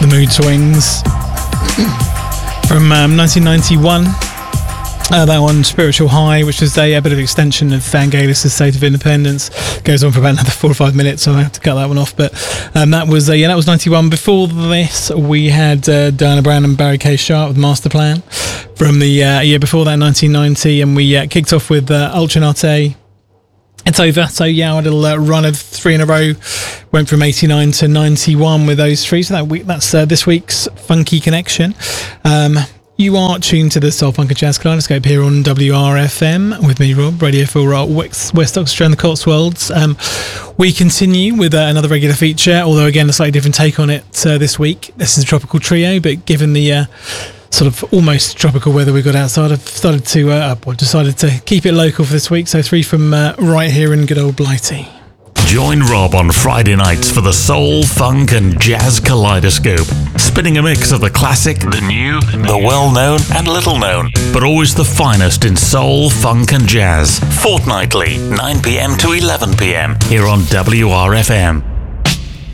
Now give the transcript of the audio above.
The Mood Swings from 1991. That one, Spiritual High, which is a bit of extension of Vangelis' State of Independence. Goes on for about another 4 or 5 minutes, so I have to cut that one off. But that was 91. Before this, we had Diana Brown and Barry K. Sharp with Master Plan from the year before that, 1990, and we kicked off with Ultranate. It's over. So yeah, our little run of 3 in a row went from 89 to 91 with those 3. So that's this week's Funky Connection. You are tuned to the Soul Funk and Jazz Kaleidoscope here on WRFM with me, Rob, Radio for West Oxford and the Cotswolds. We continue with another regular feature, although again a slightly different take on it this week. This is a tropical trio, but given the sort of almost tropical weather we got outside, I've decided to keep it local for this week. So 3 from right here in good old Blighty. Join Rob on Friday nights for the Soul, Funk and Jazz Kaleidoscope, spinning a mix of the classic, the new, the well-known and little-known, but always the finest in soul, funk and jazz. Fortnightly, 9 p.m. to 11 p.m. here on WRFM.